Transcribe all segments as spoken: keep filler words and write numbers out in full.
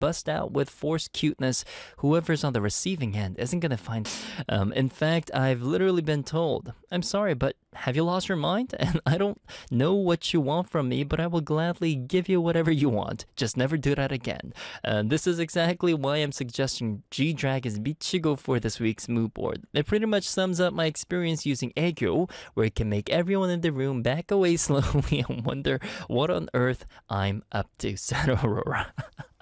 bust out with forced cuteness, whoever's on the receiving end isn't gonna find. Um, in fact, I've literally been told, I'm sorry, but have you lost your mind? And I don't know what you want from me, but I will gladly give you whatever you want. Just never do that again. Uh, this is exactly why I'm suggesting G-Dragon's Michigo for this week's mood board. It pretty much sums up my experience using Aegyo, where it can make everyone in the room back away slowly and wonder what on earth I'm up to, said Aurora.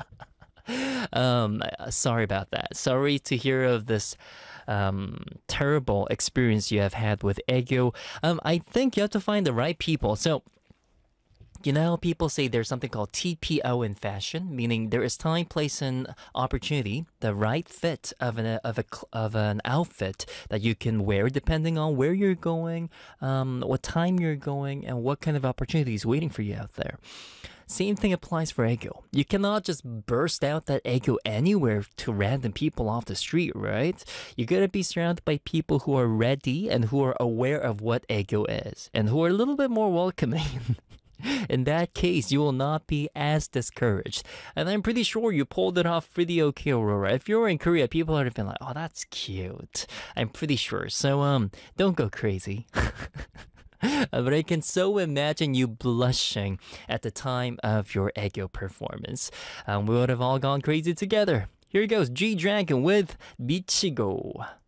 um, sorry about that. Sorry to hear of this um, terrible experience you have had with Aegyo. Um, I think you have to find the right people. So, you know how people say there's something called T P O in fashion, meaning there is time, place, and opportunity, the right fit of an of a of an outfit that you can wear depending on where you're going, um, what time you're going, and what kind of opportunity is waiting for you out there. Same thing applies for Aegyo. You cannot just burst out that Aegyo anywhere to random people off the street, right? You gotta be surrounded by people who are ready and who are aware of what Aegyo is, and who are a little bit more welcoming. In that case, you will not be as discouraged. And I'm pretty sure you pulled it off pretty okay, Aurora. If you were in Korea, people would have been like, oh, that's cute. I'm pretty sure. So, um, don't go crazy. But I can so imagine you blushing at the time of your Aegyo performance. Um, we would have all gone crazy together. Here goes G-Dragon with Michigo.